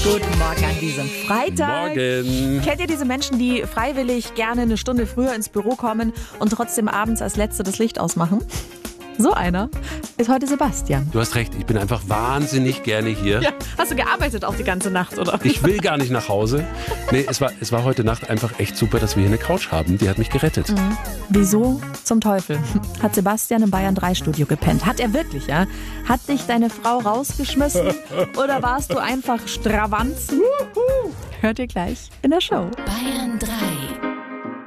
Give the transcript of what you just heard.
Guten Morgen an diesem Freitag. Morgen. Kennt ihr diese Menschen, die freiwillig gerne eine Stunde früher ins Büro kommen und trotzdem abends als Letzte das Licht ausmachen? So einer ist heute Sebastian. Du hast recht, ich bin einfach wahnsinnig gerne hier. Ja, hast du gearbeitet auch die ganze Nacht, oder? Ich will gar nicht nach Hause. Nee, es war heute Nacht einfach echt super, dass wir hier eine Couch haben. Die hat mich gerettet. Wieso zum Teufel hat Sebastian im Bayern 3 Studio gepennt? Hat er wirklich, ja? Hat dich deine Frau rausgeschmissen oder warst du einfach Stravanzen? Hört ihr gleich in der Show. Bei